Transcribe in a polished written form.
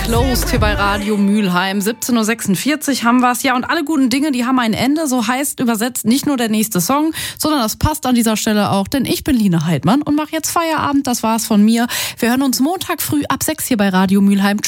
Closed hier bei Radio Mülheim. 17.46 Uhr haben wir es. Ja, und alle guten Dinge, die haben ein Ende. So heißt übersetzt nicht nur der nächste Song, sondern das passt an dieser Stelle auch. Denn ich bin Line Heidmann und mache jetzt Feierabend. Das war's von mir. Wir hören uns Montag früh ab 6 hier bei Radio Mülheim. Tschüss.